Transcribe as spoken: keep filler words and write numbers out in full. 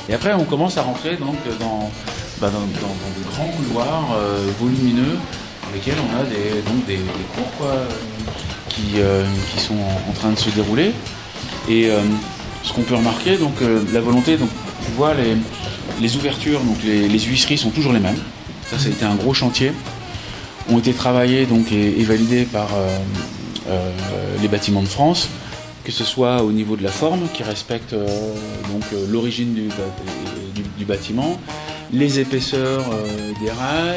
Et après, on commence à rentrer donc dans, bah, dans, dans, dans des grands couloirs euh, volumineux dans lesquels on a des, donc des, des cours quoi, qui, euh, qui sont en, en train de se dérouler. Et euh, ce qu'on peut remarquer, donc euh, la volonté, donc tu vois les, les ouvertures, donc les, les huisseries sont toujours les mêmes. Ça, ça a été un gros chantier. Ont été travaillés donc et, et validés par euh, euh, les bâtiments de France, que ce soit au niveau de la forme, qui respecte euh, donc euh, l'origine du, du, du bâtiment, les épaisseurs euh, des rails.